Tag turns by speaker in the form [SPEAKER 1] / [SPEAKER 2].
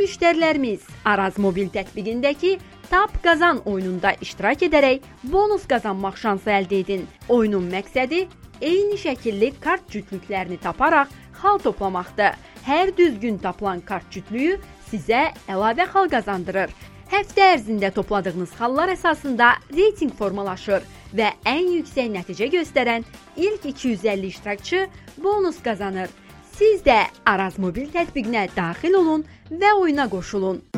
[SPEAKER 1] müştərilərimiz Araz mobil tətbiqindəki Tap Qazan oyununda iştirak edərək bonus qazanmaq şansı əldə edin. Oyunun məqsədi eyni şəkilli kart cütlüklərini taparaq xal toplamaqdır. Hər düzgün tapılan kart cütlüyü sizə əlavə xal qazandırır. Həftə ərzində topladığınız xallar əsasında reyting formalaşır və ən yüksək nəticə göstərən ilk 250 iştirakçı bonus qazanır. Siz də Araz mobil tətbiqinə daxil olun və oyuna qoşulun.